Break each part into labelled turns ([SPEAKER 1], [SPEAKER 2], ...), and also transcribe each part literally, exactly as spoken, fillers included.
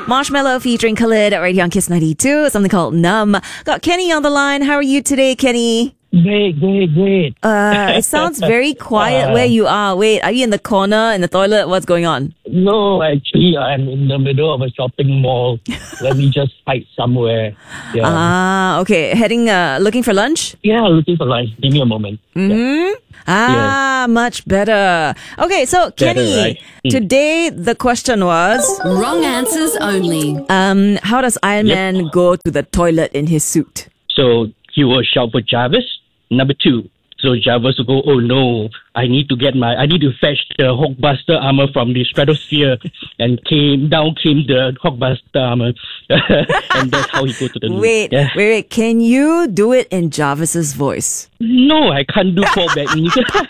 [SPEAKER 1] Marshmello featuring Khalid right here on Kiss ninety-two. Something called Numb. Got Kenny on the line. How are you today, Kenny?
[SPEAKER 2] Great, great, great.
[SPEAKER 1] Uh, it sounds very quiet
[SPEAKER 2] Uh,
[SPEAKER 1] where you are. Wait, are you in the corner, in the toilet? What's going on?
[SPEAKER 2] No, actually, I'm in the middle of a shopping mall. Let me just hide somewhere. Yeah,
[SPEAKER 1] Ah, okay. Heading, uh, looking for lunch?
[SPEAKER 2] yeah, looking for lunch. Give me a moment.
[SPEAKER 1] Mm-hmm. Ah, much better. Okay, so Kenny,
[SPEAKER 2] right? Mm.
[SPEAKER 1] today the question was,
[SPEAKER 3] Wrong answers only.
[SPEAKER 1] um, how does Iron
[SPEAKER 2] Yep.
[SPEAKER 1] Man go to the toilet in his suit?
[SPEAKER 2] So he will shout for Jarvis. Number two. So Jarvis will go, oh no, I need to get my, I need to fetch the Hulkbuster armor from the stratosphere. And came, down came the Hulkbuster armor. And that's how he goes to the loo.
[SPEAKER 1] Wait,
[SPEAKER 2] Yeah.
[SPEAKER 1] wait, wait. Can you do it in Jarvis's voice?
[SPEAKER 2] No, I can't do Paul Bettany.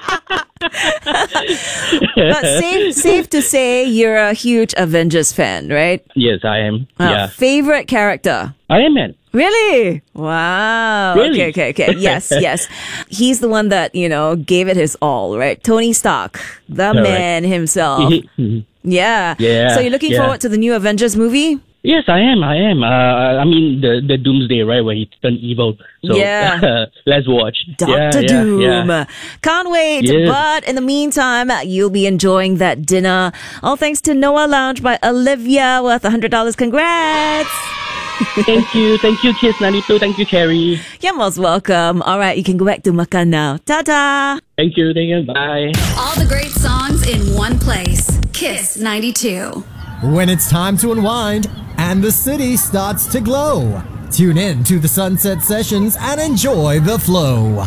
[SPEAKER 1] But safe, safe to say you're a huge Avengers fan, right?
[SPEAKER 2] Yes, I am.
[SPEAKER 1] Uh,
[SPEAKER 2] Yeah.
[SPEAKER 1] Favorite character?
[SPEAKER 2] Iron Man.
[SPEAKER 1] Really? Wow.
[SPEAKER 2] Really?
[SPEAKER 1] Okay, okay, okay. Yes, yes. He's the one that, you know, gave it his all, right? Tony Stark, the
[SPEAKER 2] Correct.
[SPEAKER 1] man himself. Yeah.
[SPEAKER 2] Yeah,
[SPEAKER 1] So you're looking
[SPEAKER 2] yeah.
[SPEAKER 1] forward to the new Avengers movie?
[SPEAKER 2] Yes, I am. I am. Uh, I mean, the the Doomsday, right, where he turned evil. So,
[SPEAKER 1] Yeah.
[SPEAKER 2] let's watch.
[SPEAKER 1] Doctor
[SPEAKER 2] Yeah, yeah,
[SPEAKER 1] Doom.
[SPEAKER 2] yeah.
[SPEAKER 1] Can't wait.
[SPEAKER 2] Yes.
[SPEAKER 1] But in the meantime, you'll be enjoying that dinner. All thanks to Noah Lounge by Olivia worth one hundred dollars. Congrats.
[SPEAKER 2] Thank you. Thank you, Kiss ninety-two. Thank you, Carrie.
[SPEAKER 1] You're most welcome. All right, you can go back to makan now. Ta-ta.
[SPEAKER 2] Thank you. Thank you. Bye.
[SPEAKER 3] All the great songs in one place. Kiss ninety-two.
[SPEAKER 4] When it's time to unwind and the city starts to glow, tune in to the Sunset Sessions and enjoy the flow.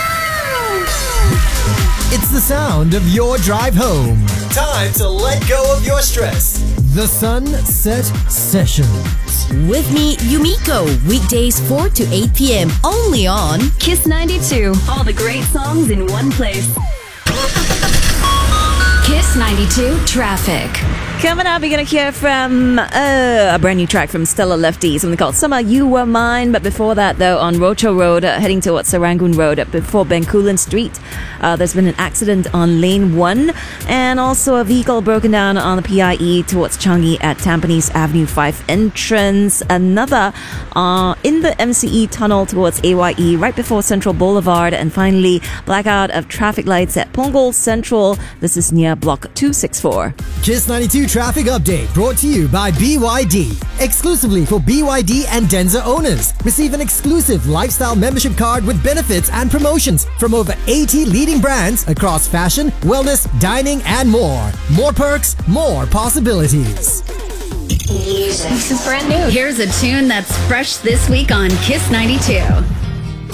[SPEAKER 4] It's the sound of your drive home. Time to let go of your stress. The Sunset Sessions.
[SPEAKER 5] With me, Yumiko, weekdays four to eight p.m. only on
[SPEAKER 3] Kiss ninety-two. All the great songs in one place. Kiss ninety-two Traffic.
[SPEAKER 1] Coming up, you're going to hear from uh, a brand new track from Stella Lefty, something called Summer You Were Mine. But before that, though, on Rocho Road, uh, heading towards Serangoon Road, uh, before Bencoolen Street, uh, there's been an accident on lane one, and also a vehicle broken down on the P I E towards Changi at Tampines Avenue five entrance. Another uh, in the M C E tunnel towards A Y E right before Central Boulevard. And finally, blackout of traffic lights at Punggol Central. This is near Block two sixty-four.
[SPEAKER 4] Kiss ninety-two Traffic Update brought to you by B Y D. Exclusively for B Y D and Denza owners. Receive an exclusive lifestyle membership card with benefits and promotions from over eighty leading brands across fashion, wellness, dining, and more. More perks, more possibilities.
[SPEAKER 3] This is brand new. Here's a tune that's fresh this week on Kiss ninety-two.